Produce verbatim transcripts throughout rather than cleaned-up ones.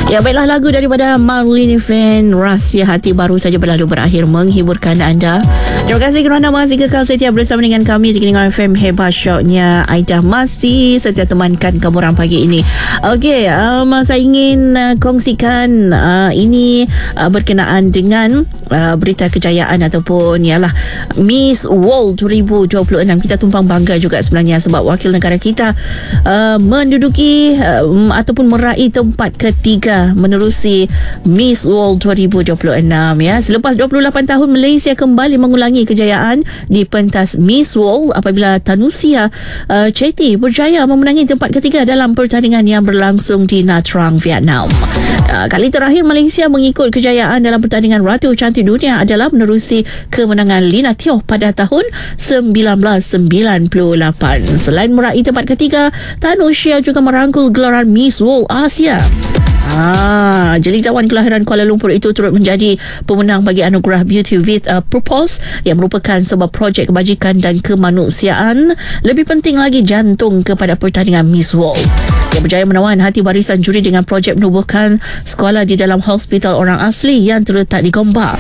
Ya, baiklah, lagu daripada Marlene Fan, Rahsia Hati, baru saja berlalu berakhir menghiburkan anda. Terima kasih kerana masih kekal setia bersama dengan kami di Keningau F M Hebat Shocknya. Aidah masih setia temankan kamu orang pagi ini. Okey, um, saya ingin uh, kongsikan uh, ini uh, berkenaan dengan uh, berita kejayaan ataupun ialah Miss World dua ribu dua puluh enam. Kita tumpang bangga juga sebenarnya sebab wakil negara kita uh, menduduki uh, ataupun meraih tempat ketiga menerusi Miss World dua ribu dua puluh enam ya. Selepas dua puluh lapan tahun, Malaysia kembali mengulangi kejayaan di pentas Miss World apabila Tanusia uh, Chetty berjaya memenangi tempat ketiga dalam pertandingan yang berlangsung di Nha Trang, Vietnam. Uh, kali terakhir Malaysia mengikut kejayaan dalam pertandingan Ratu Cantik Dunia adalah menerusi kemenangan Lina Teo pada tahun seribu sembilan ratus sembilan puluh lapan. Selain meraih tempat ketiga, Tanusia juga merangkul gelaran Miss World Asia. Ah, jelitawan kelahiran Kuala Lumpur itu turut menjadi pemenang bagi anugerah Beauty with a Purpose yang merupakan sebuah projek kebajikan dan kemanusiaan. Lebih penting lagi, jantung kepada pertandingan Miss World. Dia berjaya menawan hati barisan juri dengan projek menubuhkan sekolah di dalam hospital orang asli yang terletak di Gombak.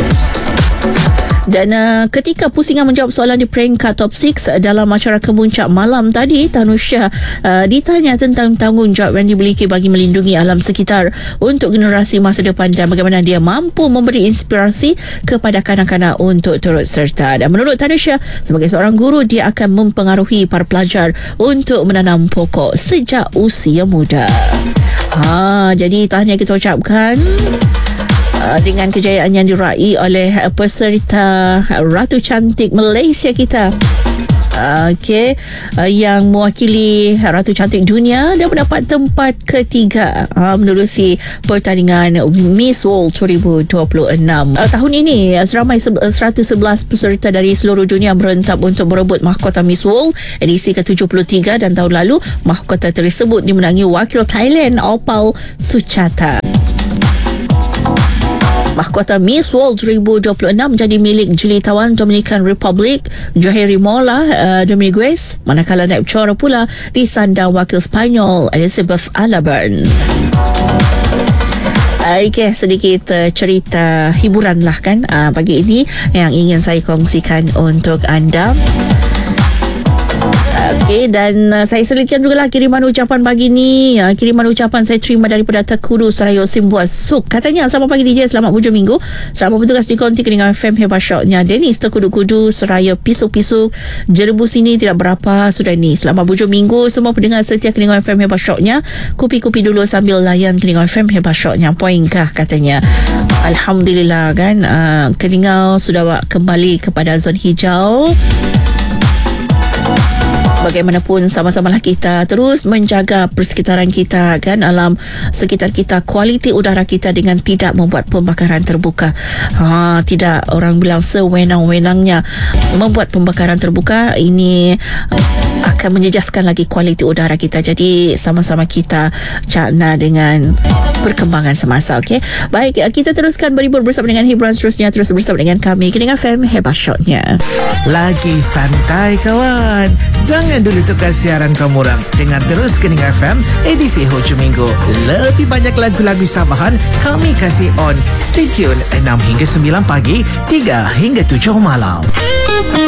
Dan uh, ketika pusingan menjawab soalan di peringkat top enam dalam acara kemuncak malam tadi, Tanusia uh, ditanya tentang tanggungjawab yang dimiliki bagi melindungi alam sekitar untuk generasi masa depan dan bagaimana dia mampu memberi inspirasi kepada kanak-kanak untuk turut serta. Dan menurut Tanusia, sebagai seorang guru, dia akan mempengaruhi para pelajar untuk menanam pokok sejak usia muda. Ha, jadi tahniah kita ucapkan Uh, dengan kejayaan yang diraih oleh uh, peserta uh, Ratu Cantik Malaysia kita. Uh, Okey, uh, yang mewakili Ratu Cantik Dunia, dia mendapat tempat ketiga uh, menerusi pertandingan Miss World dua ribu dua puluh enam. Uh, tahun ini uh, seramai seratus sebelas peserta dari seluruh dunia berentab untuk berebut mahkota Miss World edisi ke tujuh puluh tiga, dan tahun lalu mahkota tersebut dimenangi wakil Thailand Opal Suchata. Mahkota Miss World dua ribu dua puluh enam menjadi milik jelitawan Dominican Republic Joheri Mola uh, Dominguez, manakala naib juara pula disandang wakil Spanyol Elizabeth Alaburn. Okey, sedikit uh, cerita hiburan lah kan uh, pagi ini yang ingin saya kongsikan untuk anda. Okey, dan uh, saya selitkan juga lah kiriman ucapan pagi ni. Uh, kiriman ucapan saya terima daripada Tekuru Seraya Simbuas Suk. Katanya, selamat pagi D J, selamat hujung minggu. Selamat bertugas di konti Keningau F M Hebat Shocknya. Dennis Tekudu-Kudu Seraya Pisuk-Pisuk Jerebu sini tidak berapa sudah ni. Selamat hujung minggu semua pendengar setia Keningau F M Hebat Shocknya. Kupi-kupi dulu sambil layan Keningau F M Hebat Shocknya. Poinkah katanya. Alhamdulillah kan, uh, Keningau sudah kembali kepada zon hijau. Bagaimanapun, sama-samalah kita terus menjaga persekitaran kita kan, alam sekitar kita, kualiti udara kita dengan tidak membuat pembakaran terbuka. Ha, tidak orang bilang sewenang-wenangnya membuat pembakaran terbuka. Ini akan menjejaskan lagi kualiti udara kita. Jadi sama-sama kita cakna dengan perkembangan semasa. Okey, baik, kita teruskan berhibur bersama dengan hiburan seterusnya. Terus bersama dengan kami Keningau F M Hebat Shocknya. Lagi santai kawan, jangan dulu tukar siaran kamu orang. Dengar terus Keningau F M edisi hujung minggu. Lebih banyak lagu-lagu Sabahan kami kasih on. Stay tune enam hingga sembilan pagi, tiga hingga tujuh malam.